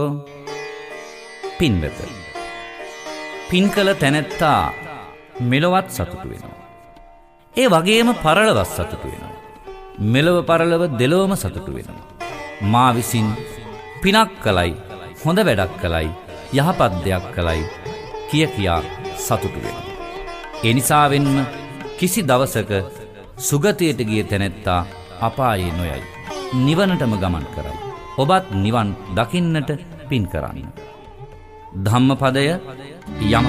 පින්වත, පින් කළ තැනැත්තා මෙලොවත් සතුටු වෙනවා. ඒ වගේම පරලොවත් සතුටු වෙනවා. මෙලොව පරලොව දෙලොවම සතුටු වෙනවා. මා විසින් පිනක් කළයි, හොඳ වැඩක් කළයි, යහපත් දෙයක් කළයි කියා සතුටු වෙනවා. ඒ නිසාවෙන්ම කිසි දවසක සුගතියට ගිය තැනැත්තා අපායේ නොයයි. නිවනටම ගමන් කරයි. ඔබත් නිවන් දකින්නට පින් කරන්න. ධම්මපදය යම